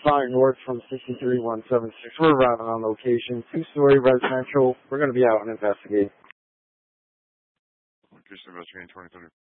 5 north from 63176. We're arriving on location. 2-story residential. We're going to be out and investigate. Location investigating 2030.